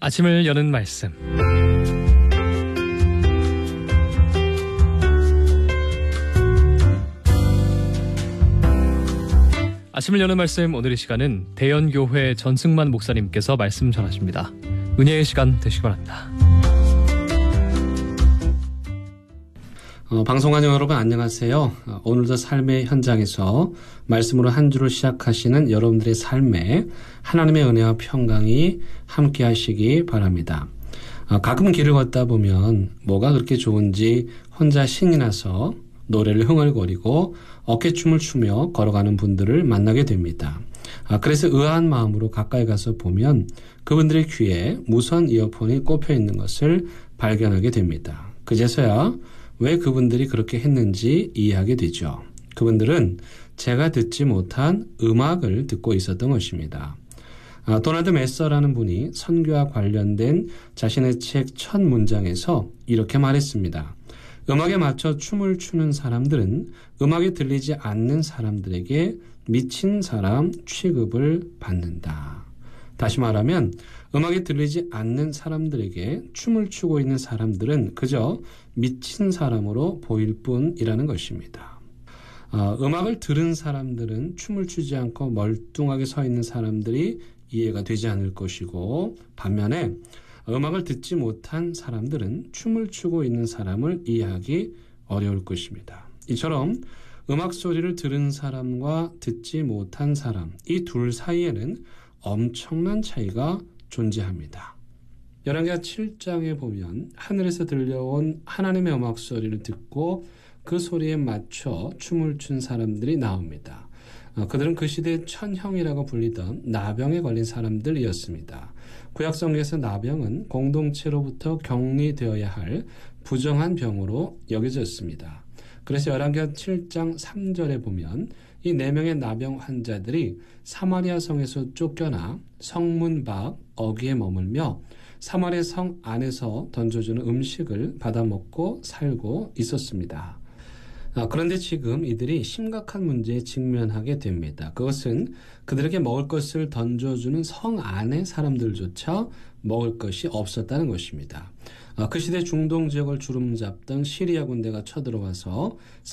아침을 여는 말씀. 아침을 여는 말씀, 오늘의 시간은 대연교회 전승만 목사님께서 말씀 전하십니다. 은혜의 시간 되시기 바랍니다. 방송하는 여러분 안녕하세요. 오늘도 삶의 현장에서 말씀으로 한 주를 시작하시는 여러분들의 삶에 하나님의 은혜와 평강이 함께 하시기 바랍니다. 가끔 길을 걷다 보면 뭐가 그렇게 좋은지 혼자 신이 나서 노래를 흥얼거리고 어깨춤을 추며 걸어가는 분들을 만나게 됩니다. 그래서 의아한 마음으로 가까이 가서 보면 그분들의 귀에 무선 이어폰이 꼽혀 있는 것을 발견하게 됩니다. 그제서야 왜 그분들이 그렇게 했는지 이해하게 되죠. 그분들은 제가 듣지 못한 음악을 듣고 있었던 것입니다. 도널드 메서라는 분이 선교와 관련된 자신의 책 첫 문장에서 이렇게 말했습니다. 음악에 맞춰 춤을 추는 사람들은 음악에 들리지 않는 사람들에게 미친 사람 취급을 받는다. 다시 말하면 음악에 들리지 않는 사람들에게 춤을 추고 있는 사람들은 그저 미친 사람으로 보일 뿐이라는 것입니다. 음악을 들은 사람들은 춤을 추지 않고 멀뚱하게 서 있는 사람들이 이해가 되지 않을 것이고, 반면에 음악을 듣지 못한 사람들은 춤을 추고 있는 사람을 이해하기 어려울 것입니다. 이처럼 음악 소리를 들은 사람과 듣지 못한 사람, 이 둘 사이에는 엄청난 차이가 존재합니다. 열왕기하 7장에 보면 하늘에서 들려온 하나님의 음악 소리를 듣고 그 소리에 맞춰 춤을 춘 사람들이 나옵니다. 그들은 그 시대의 천형이라고 불리던 나병에 걸린 사람들이었습니다. 구약성경에서 나병은 공동체로부터 격리되어야 할 부정한 병으로 여겨졌습니다. 그래서 열왕기하 7장 3절에 보면 이 4명의 나병 환자들이 사마리아 성에서 쫓겨나 성문 밖 어귀에 머물며 사마리아 성 안에서 던져주는 음식을 받아먹고 살고 있었습니다. 그런데 지금 이들이 심각한 문제에 직면하게 됩니다. 그것은 그들에게 먹을 것을 던져주는 성 안의 사람들조차 먹을 것이 없었다는 것입니다. 그 시대 중동 지역을 주름잡던 시리아 군대가 쳐들어와서